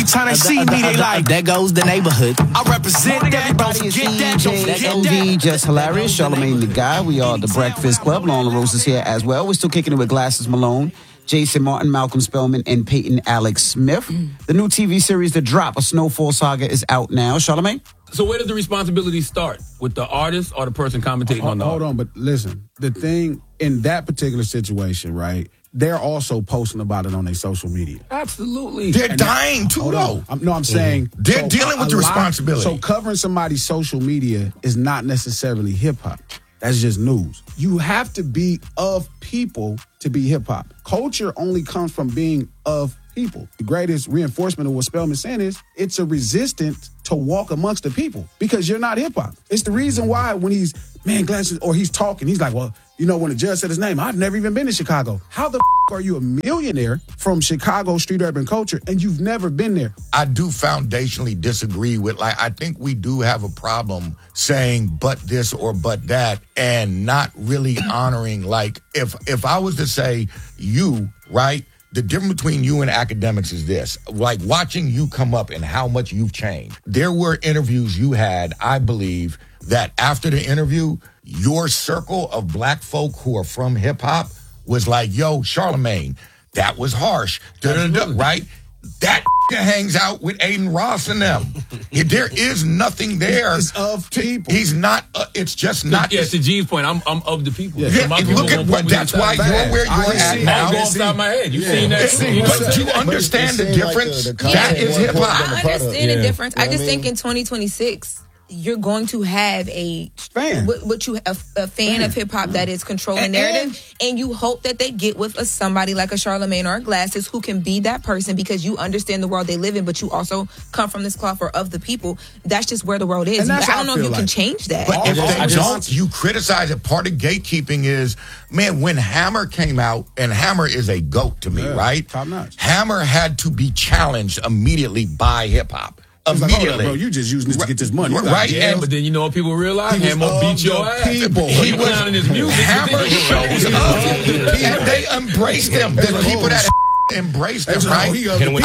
every time they see me, they like, there goes the neighborhood. I represent that, don't forget that, don't forget that. Just hilarious. Charlamagne the Guy. We are the Breakfast Club. Lola Rose is here as well. We're still kicking it with Glasses Malone, Jason Martin, Malcolm Spellman, and Peyton Alex Smith. The new TV series, The Drop, A Snowfall Saga, is out now. Charlamagne? So where does the responsibility start? With the artist or the person commentating on the Hold on, but listen. The thing in that particular situation, right, they're also posting about it on their social media. Absolutely. They're dying too, though. I'm saying... They're dealing with the responsibility. So covering somebody's social media is not necessarily hip-hop. That's just news. You have to be of people to be hip-hop. Culture only comes from being of people. The greatest reinforcement of what Spellman's saying is it's a resistance to walk amongst the people because you're not hip-hop. It's the reason why when he's, Glasses, or he's talking, he's like, well, you know, when the judge said his name, I've never even been to Chicago. How the are you a millionaire from Chicago street urban culture and you've never been there? I do foundationally disagree with, I think we do have a problem saying but this or but that and not really honoring, if I was to say you, right? The difference between you and academics is this, watching you come up and how much you've changed. There were interviews you had, I believe, that after the interview, your circle of black folk who are from hip hop was like, yo, Charlamagne, that was harsh. Right? That hangs out with Aiden Ross and them. There is nothing there. It's of people. He's not, it's just not. Yeah, to G's point, I'm of the people. Yeah, look at what, that's why you're where you're at now. I'm going off my head. You've seen that. But you understand the difference? That is hip hop. I understand the difference. I just think in 2026, you're going to have a fan, a fan of hip hop that is controlling narrative, and you hope that they get with somebody like a Charlamagne or a Glasses who can be that person because you understand the world they live in, but you also come from this cloth or of the people. That's just where the world is. I don't know if you can change that. But if they don't, you criticize it. Part of gatekeeping is, when Hammer came out, and Hammer is a GOAT to me, right? Top notch. Hammer had to be challenged immediately by hip hop. Immediately. Like, bro, you just using this to get this money. Right. But then you know what people realize? Hammer beat your ass. He was clowning his music. Hammer shows up. And they embraced him. The people that embraced him, right?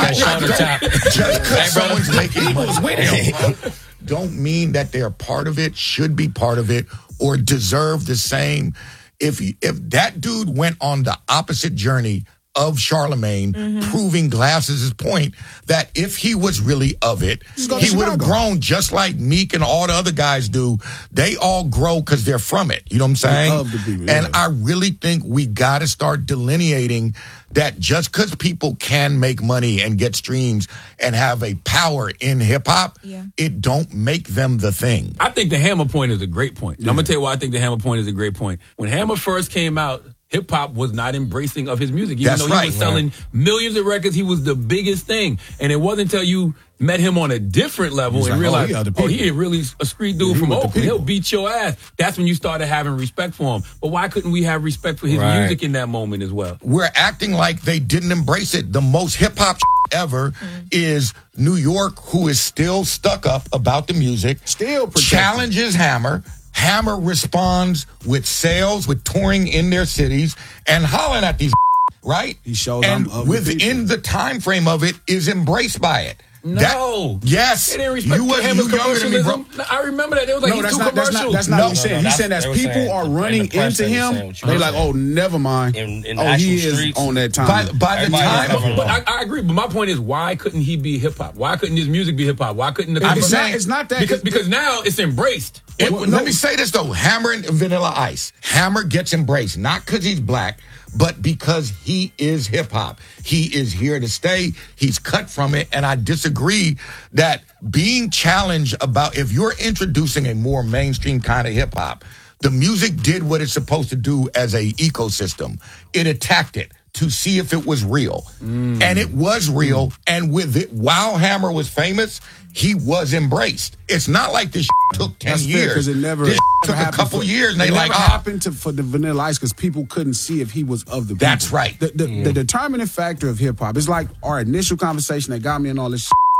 Just because someone's making money with him don't mean that they're part of it, should be part of it, or deserve the same. If that dude went on the opposite journey of Charlamagne, proving Glasses' point that if he was really of it, he would have grown just like Meek and all the other guys do. They all grow because they're from it. You know what I'm saying? And I really think we got to start delineating that just because people can make money and get streams and have a power in hip-hop, it don't make them the thing. I think the Hammer point is a great point. I'm going to tell you why I think the Hammer point is a great point. When Hammer first came out, hip-hop was not embracing of his music. Even though he was selling millions of records, he was the biggest thing. And it wasn't until you met him on a different level and realized, he ain't really a street dude from Oakland. He'll beat your ass. That's when you started having respect for him. But why couldn't we have respect for his music in that moment as well? We're acting like they didn't embrace it. The most hip-hop ever is New York, who is still stuck up about the music, still challenges Hammer. Hammer responds with sales, with touring in their cities, and hollering at these, right? He shows and within the time frame of it is embraced by it. No. Yes. They didn't respect Hammer's commercialism. I remember that. They was like, he's too commercial. That's not what he's saying. He's saying as people are running into him, they're like, oh, never mind. He is on that time. By the time. But I agree. But my point is, why couldn't he be hip-hop? Why couldn't his music be hip-hop? Why couldn't the people... It's not that. Because now it's embraced. Let me say this, though. Hammer and Vanilla Ice. Hammer gets embraced, not because he's black, but because he is hip-hop. He is here to stay. He's cut from it. And I disagree that being challenged about if you're introducing a more mainstream kind of hip-hop, the music did what it's supposed to do as a ecosystem. It attacked it to see if it was real. And it was real. And with it, while Hammer was famous, he was embraced. It's not like this took 10 years. Because it never took a couple years. And they happened for the Vanilla Ice because people couldn't see if he was of the people. That's right. The determining factor of hip hop is like our initial conversation that got me in all this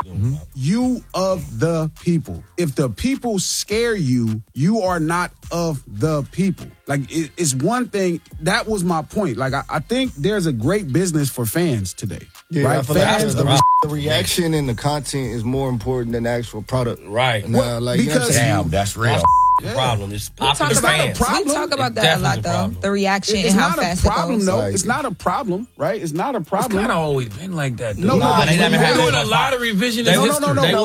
You of the people. If the people scare you, you are not of the people. Like, it's one thing. That was my point. Like, I think there's a great business for fans today. Yeah, right? I feel Fans, like the reaction and the content is more important than the actual product. Right. Like, because damn, that's real. The problem is We talk about that a lot, though. The reaction and how fast it goes. Though. It's not a problem, right? It's not a problem. It's kind of always been like that, though. No, they never had doing a lot of revision in history.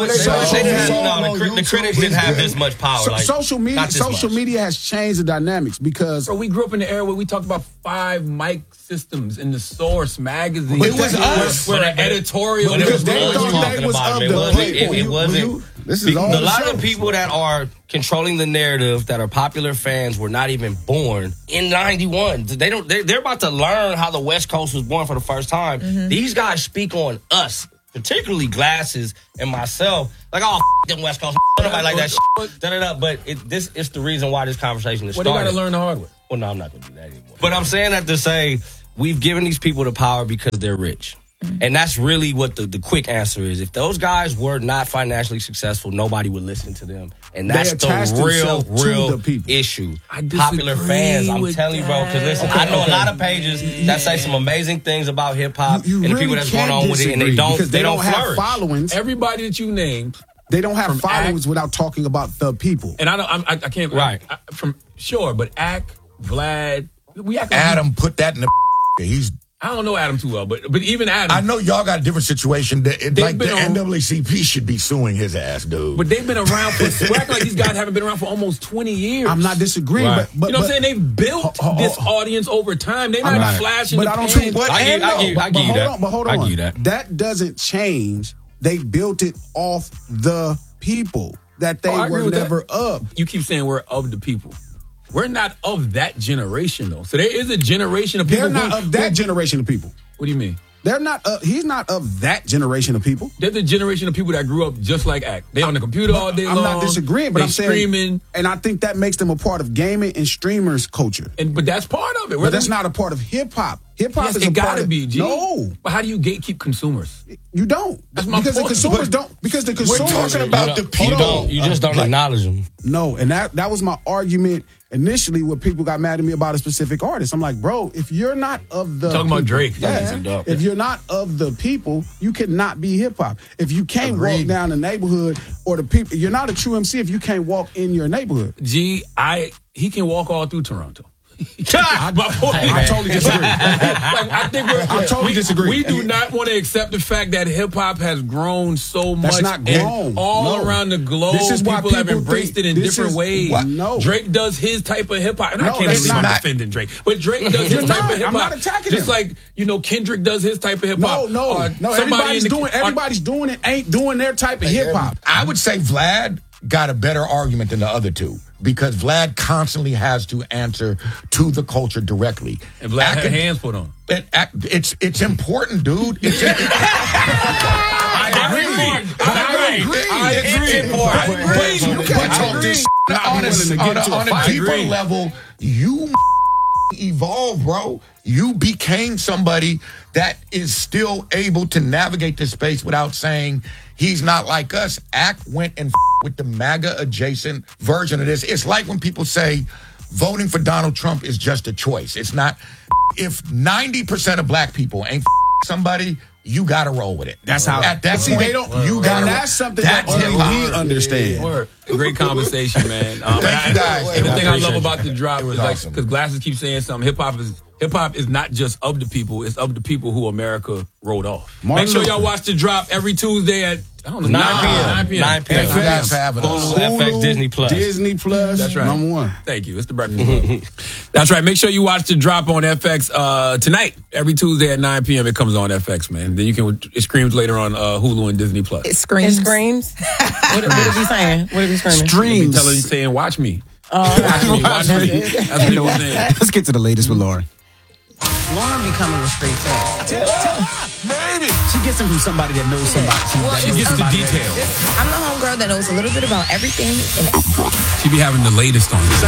The critics didn't have this much power. Social media has changed the dynamics because... Bro, we grew up in the era where we talked about 5 mic systems in the Source magazine. It was us. We're an editorial. Because they thought they was of the people. It wasn't. This is a lot of people that are controlling the narrative, that are popular fans, were not even born in '91. They're about to learn how the West Coast was born for the first time. Mm-hmm. These guys speak on us, particularly Glasses and myself. Like, oh, them West Coast, nobody like that shit. But this is the reason why this conversation is starting. Well, they got to learn the hard way. Well, no, I'm not going to do that anymore. But I'm saying that to say we've given these people the power because they're rich. And that's really what the quick answer is. If those guys were not financially successful, nobody would listen to them. And that's the real issue. Popular fans, I'm telling you, bro, because listen, I know a lot of pages that say some amazing things about hip-hop and the people that's going on with it, and they don't have flourish. Followings. Everybody that you named, they don't have followings without talking about the people. And I can't... Right. But Ack, Vlad... Adam put that in the... He's... I don't know Adam too well, but even Adam... I know y'all got a different situation. Like the NAACP should be suing his ass, dude. But they've been around for... We're acting like these guys haven't been around for almost 20 years. I'm not disagreeing, right. but... You know what I'm saying? They've built this audience over time. They're not flashing but the I don't pan. think... I give you that. But hold on. I give you that. That doesn't change. They built it off the people that they were never of. You keep saying we're of the people. We're not of that generation, though. So there is a generation of people. They're not of that generation of people. What do you mean? They're not. He's not of that generation of people. They're the generation of people that grew up just like Ack. They on the computer all day long. I'm not disagreeing, but I'm saying streaming, and I think that makes them a part of gaming and streamers culture. But that's part of it. But that's not a part of hip hop. Hip hop is a part of be. G. No, but how do you gatekeep consumers? You don't. That's my point. The consumers don't. Because the consumers we're talking about the people. You just don't acknowledge them. No, and that was my argument initially when people got mad at me about a specific artist. I'm like, bro, if you're not of the talking about Drake, if you're not of the people, you cannot be hip hop. If you can't walk down the neighborhood or the people, you're not a true MC if you can't walk in your neighborhood. He can walk all through Toronto. I totally disagree. I totally disagree. We do not want to accept the fact that hip hop has grown so much. That's not grown. All around the globe, this is why people have embraced it in different ways. No. Drake does his type of hip hop, and I can't believe I'm defending Drake, but Drake does his type of hip hop. I'm not attacking just him. Like Kendrick does his type of hip hop. No. Everybody's doing it. Ain't doing their type of hip hop. I would say Vlad got a better argument than the other two. Because Vlad constantly has to answer to the culture directly. And Vlad had hands put on. It's important, dude. I agree. On a deeper level, you evolve, bro. You became somebody that is still able to navigate this space without saying he's not like us. Ack went and with the MAGA adjacent version of this. It's like when people say voting for Donald Trump is just a choice. It's not. If 90% of black people ain't somebody, you gotta roll with it. That's how. At that point, they don't. You got. That's something that only we understand. Word. Great conversation, man. Thank you guys. And the thing I love about the drop is like because Glasses keeps saying something. Hip hop is not just of the people; it's of the people who America wrote off. Make sure y'all watch the drop every Tuesday at 9 p.m. 9 p.m. Hulu, FX, Disney Plus. Disney Plus. That's right. Number one. Thank you. It's the Breakfast Club. That's right. Make sure you watch the drop on FX tonight. Every Tuesday at 9 p.m. It comes on FX, man. Then it streams later on Hulu and Disney Plus. It screams. What is he saying? What is he screaming? Streams. Tell her he's saying, "Watch me." Watch me. That's what he was saying. Let's get to the latest with Lauren. Lauren be coming with straight facts. She gets them from somebody that knows somebody. She gets the details. I'm the homegirl that knows a little bit about everything. She be having the latest on this.